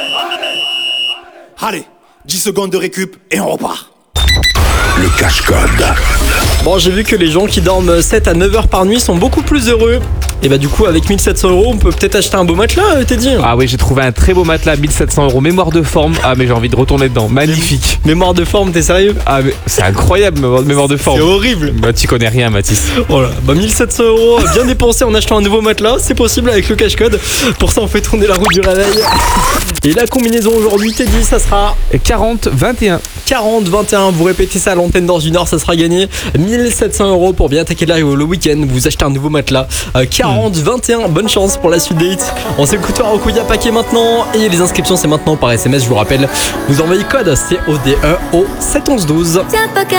Allez, 10 secondes de récup et on repart. Le cache-code. Bon, j'ai vu que les gens qui dorment 7 à 9 heures par nuit sont beaucoup plus heureux. Et bah du coup avec 1700 €, on peut peut-être acheter un beau matelas, Teddy. Ah oui, j'ai trouvé un très beau matelas, 1700 €, mémoire de forme. Ah mais j'ai envie de retourner dedans, magnifique. Mémoire de forme, t'es sérieux? Ah mais c'est incroyable, mémoire de forme. C'est horrible. Bah tu connais rien, Mathis. Voilà, bah 1700 € bien dépensés en achetant un nouveau matelas, c'est possible avec le cache-code. Pour ça on fait tourner la roue du réveil. Et la combinaison aujourd'hui, Teddy, ça sera 40-21. 40-21, vous répétez ça à l'antenne dans une heure, ça sera gagné 1700 € pour bien attaquer le week-end. Vous achetez un nouveau matelas. 40-21, bonne chance pour la suite des hits. On s'écoute Rokuya Paquet maintenant. Et les inscriptions, c'est maintenant par SMS, je vous rappelle. Vous envoyez code CODE au 71112.